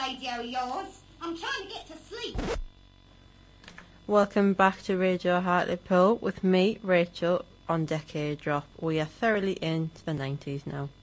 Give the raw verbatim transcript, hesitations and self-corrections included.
radio yours. I'm trying to get to sleep. Welcome back to Radio Hartlepool with me, Rachel, on Decade Drop. We are thoroughly into the nineties now.